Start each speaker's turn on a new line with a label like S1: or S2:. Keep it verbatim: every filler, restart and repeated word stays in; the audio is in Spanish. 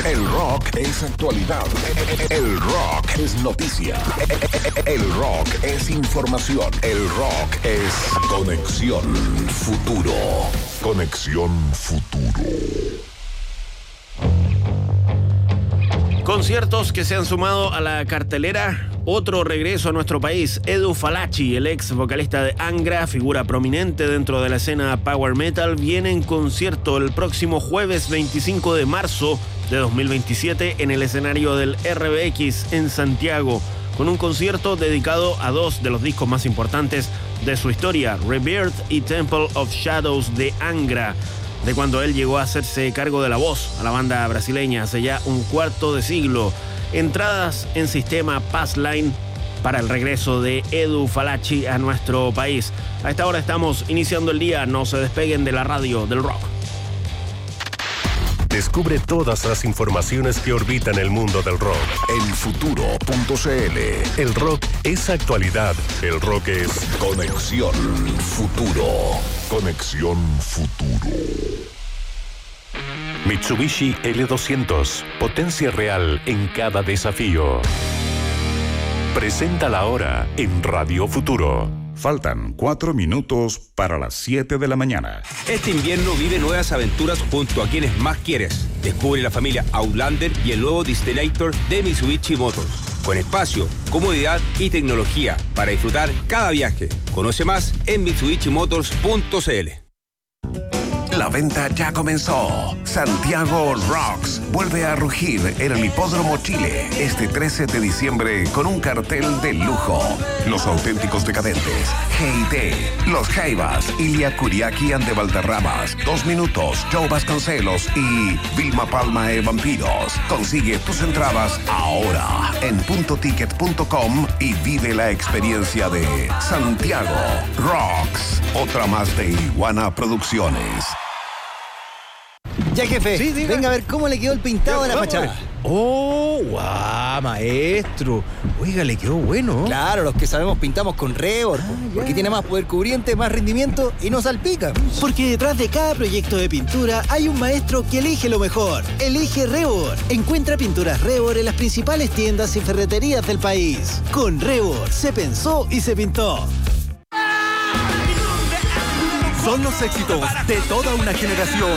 S1: El rock es actualidad. El rock es noticia. El rock es información. El rock es Conexión Futuro. Conexión Futuro.
S2: Conciertos que se han sumado a la cartelera. Otro regreso a nuestro país. Edu Falaschi, el ex vocalista de Angra, figura prominente dentro de la escena power metal, viene en concierto el próximo jueves veinticinco de marzo de dos mil veintisiete en el escenario del R B X en Santiago, con un concierto dedicado a dos de los discos más importantes de su historia, Rebirth y Temple of Shadows de Angra, de cuando él llegó a hacerse cargo de la voz a la banda brasileña hace ya un cuarto de siglo. Entradas en sistema Passline para el regreso de Edu Falaschi a nuestro país. A esta hora estamos iniciando el día. No se despeguen de la radio del rock.
S3: Descubre todas las informaciones que orbitan el mundo del rock
S1: en futuro punto c l.
S3: El rock es actualidad. El rock es
S1: Conexión Futuro. Conexión Futuro.
S3: Mitsubishi L doscientos. Potencia real en cada desafío. Presenta la hora en Radio Futuro.
S4: Faltan cuatro minutos para las siete de la mañana.
S5: Este invierno vive nuevas aventuras junto a quienes más quieres. Descubre la familia Outlander y el nuevo Destinator de Mitsubishi Motors. Con espacio, comodidad y tecnología para disfrutar cada viaje. Conoce más en mitsubishi motors punto c l.
S1: La venta ya comenzó. Santiago Rocks vuelve a rugir en el Hipódromo Chile este trece de diciembre con un cartel de lujo. Los auténticos decadentes, G I T, Los Jaivas, Ilia Kuriaki and de Valderramas, Dos Minutos, Joe Vasconcelos y Vilma Palma e Vampiros. Consigue tus entradas ahora en punto ticket punto com y vive la experiencia de Santiago Rocks. Otra más de Iguana Producciones.
S6: Ya, jefe,
S7: sí,
S6: venga a ver cómo le quedó el pintado de la fachada.
S7: ¡Oh, guau, maestro! Oiga, le quedó bueno.
S6: Claro, los que sabemos pintamos con Rebord, ah, porque tiene más poder cubriente, más rendimiento y no salpica.
S7: Porque detrás de cada proyecto de pintura hay un maestro que elige lo mejor. Elige Rebord. Encuentra pinturas Rebord en las principales tiendas y ferreterías del país. Con Rebord se pensó y se pintó.
S8: Son los éxitos de toda una generación.